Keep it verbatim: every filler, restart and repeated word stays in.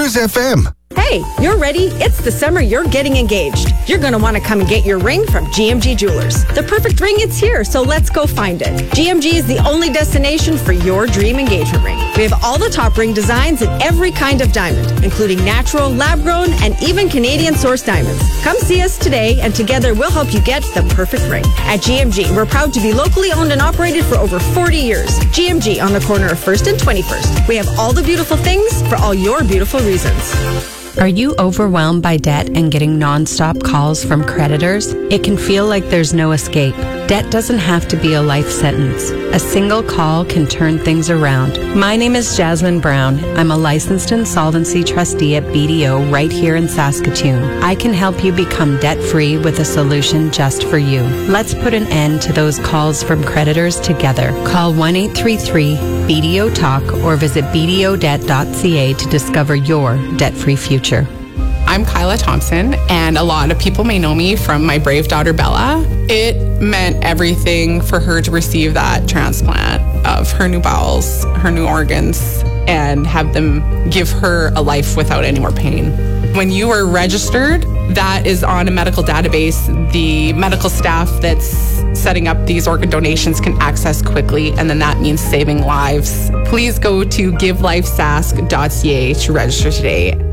Cruise F M. Hey, you're ready? It's the summer you're getting engaged. You're going to want to come and get your ring from G M G Jewelers. The perfect ring is here, so let's go find it. G M G is the only destination for your dream engagement ring. We have all the top ring designs and every kind of diamond, including natural, lab-grown, and even Canadian-sourced diamonds. Come see us today, and together we'll help you get the perfect ring. At G M G, we're proud to be locally owned and operated for over forty years. G M G on the corner of first and twenty-first. We have all the beautiful things for all your beautiful reasons. Are you overwhelmed by debt and getting nonstop calls from creditors? It can feel like there's no escape. Debt doesn't have to be a life sentence. A single call can turn things around. My name is Jasmine Brown. I'm a licensed insolvency trustee at B D O right here in Saskatoon. I can help you become debt-free with a solution just for you. Let's put an end to those calls from creditors together. Call one eight three three B D O talk or visit b d o debt dot c a to discover your debt-free future. I'm Kyla Thompson, and a lot of people may know me from my brave daughter, Bella. It meant everything for her to receive that transplant of her new bowels, her new organs, and have them give her a life without any more pain. When you are registered, that is on a medical database. The medical staff that's setting up these organ donations can access quickly, and then that means saving lives. Please go to give life sask dot c a to register today.